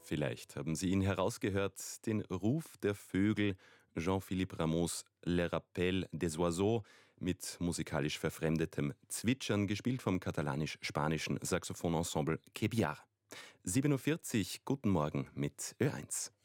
Vielleicht haben Sie ihn herausgehört, den Ruf der Vögel, Jean-Philippe Rameaus Le Rappel des Oiseaux mit musikalisch verfremdetem Zwitschern, gespielt vom katalanisch-spanischen Saxophonensemble Quebiar. 7:40 Uhr, guten Morgen mit Ö1.